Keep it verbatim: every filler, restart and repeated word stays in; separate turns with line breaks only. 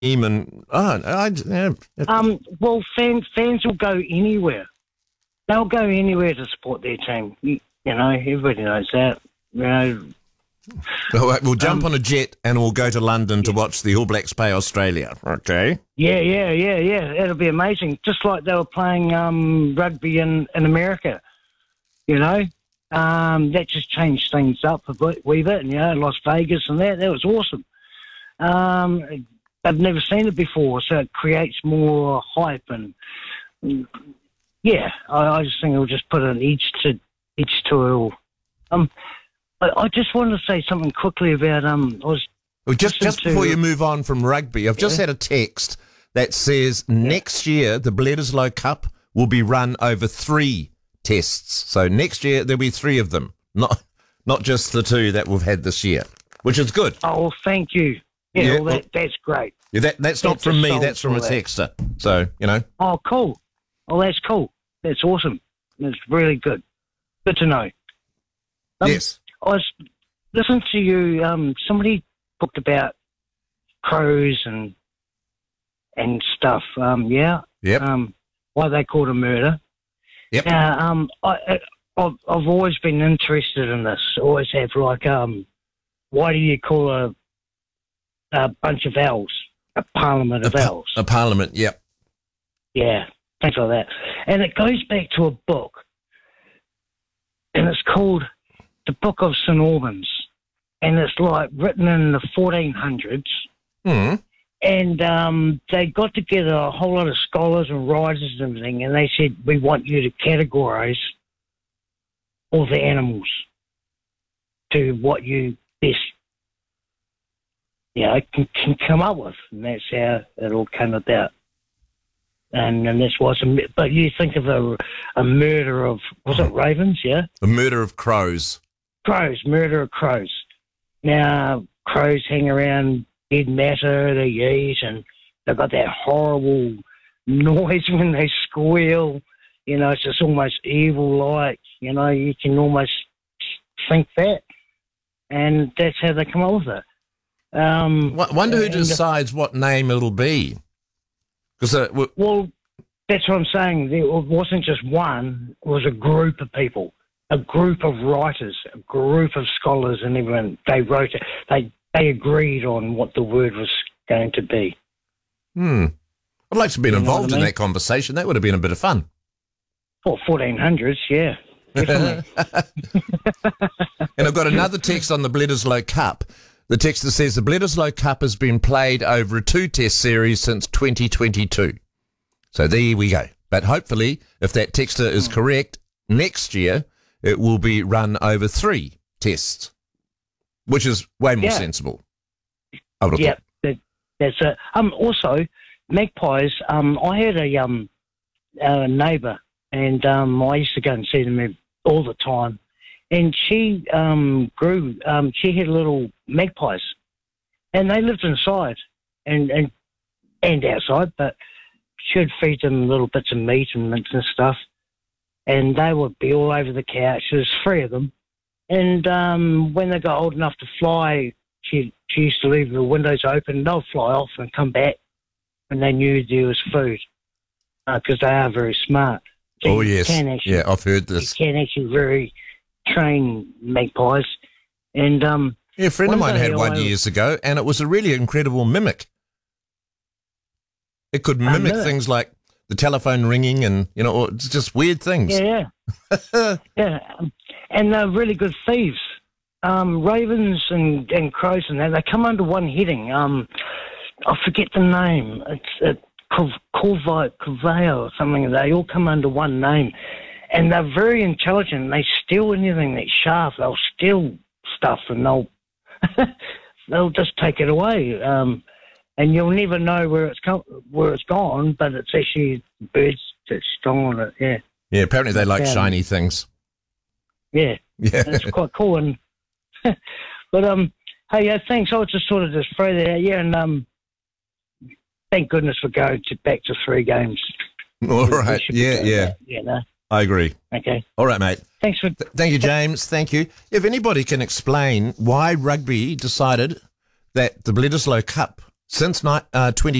and oh, I, yeah,
Um, well, fans fans will go anywhere. They'll go anywhere to support their team. You, you know, everybody knows that. You know,
Well, we'll jump
Um,
on a jet and we'll go to London to
yeah.
watch the All Blacks play Australia. Okay.
yeah, yeah, yeah, yeah. It'll be amazing. Just like they were playing um, rugby in, in America. You know, um, that just changed things up a bit, wee bit. You know, Las Vegas and that. That was awesome. Um, I've never seen it before, so it creates more hype and. Yeah, I, I just think it'll just put an edge to edge to it all. Um, I, I just wanted to say something quickly about um. I was
Well, just,
listening
just before
to-
you move on from rugby, I've just
Yeah.
had a text that says next year the Bledisloe Cup will be run over three tests. So next year there'll be three of them, not not just the two that we've had this year, which is good.
Oh, thank you. Yeah,
Yeah,
well,
well-
that, that's great.
Yeah, that that's not
That's
from
a
me,
solve
that's from a
for that.
texter. So you know,
Oh, cool. Oh, that's cool. That's awesome. That's really good. Good to know. Um,
yes,
I was listening to you. Um, somebody talked about crows and and stuff. Um, yeah.
yep,
Um, why they called a murder.
yep.
Now, um, I, I- I've, I've always been interested in this. Always have, like, um, why do you call a, a bunch of owls a parliament
A,
of
pa-
owls?
a parliament, yep.
Yeah, things like that. And it goes back to a book, and it's called The Book of Saint Albans, and it's like written in the fourteen hundreds.
Hmm.
And um, they got together a whole lot of scholars and writers and everything, and they said, we want you to categorise all the animals to what you best, you know, can, can come up with. And that's how it all came about. And, and this was, a, but you think of a, a murder of, was it ravens, yeah?
The murder of crows.
Crows, murder of crows. Now, crows hang around dead matter, they eat, and they've got that horrible noise when they squeal. You know, it's just almost evil-like. You know, you can almost think that. And that's how they come up with it. Um,
W- Wonder who
and-
decides what name it'll be. Because uh, w-
Well, that's what I'm saying. There wasn't just one. It was a group of people, a group of writers, a group of scholars and everyone. They wrote it. They, they agreed on what the word was going to be.
hmm, I'd like to have been
You know
involved
what I
in
mean?
that conversation. That would have been a bit of fun.
Well, fourteen hundreds, yeah, definitely.
And I've got another text on the Bledisloe Cup. The text that says the Bledisloe Cup has been played over a two-test series since twenty twenty-two. So there we go. But hopefully, if that texter is correct, next year it will be run over three tests, which is way more
Yeah.
sensible. I would have
Yeah,
thought.
that, that's it. Um, also, magpies. Um, I had a um a neighbour, and um, I used to go and see them all the time. And she um grew. Um, she had little magpies, and they lived inside and and and outside, but she'd feed them little bits of meat and mince and stuff, and they would be all over the couch. There's three of them, and um, when they got old enough to fly, she she used to leave the windows open. They'll fly off and come back when they knew there was food, because they are very smart. So
Oh,
you
yes.
can actually,
Yeah, I've heard
you
this.
can actually very train magpies, and um,
Yeah, a friend of
One
mine had
day
one
I-
years ago, and it was a really incredible mimic. It could mimic
mimic.
things like the telephone ringing and, you know, or it's just weird things.
yeah, yeah, yeah, um, and they're really good thieves. Um, ravens and, and crows and that, they come under one heading. Um, I forget the name. It's uh, Corvite, Corveo or something. They all come under one name, and they're very intelligent. They steal anything that's sharp. They'll steal stuff, and they'll they'll just take it away. Um, and you'll never know where it's co- where it's gone, but it's actually birds that's stolen it. Yeah,
Yeah, apparently they like
Yeah.
shiny things.
yeah.
Yeah.
That's quite cool. And but um, hey, yeah, thanks. I was just sort of just throw that out, yeah, and um, thank goodness we're going to back to three games.
All
We- we
right.
should be
Yeah,
doing
yeah.
that, You know.
I agree.
Okay.
All right, mate.
Thanks for.
Th- Thank you, James. Thank you. If anybody can explain why rugby decided that the Bledisloe Cup Since ni- uh, twenty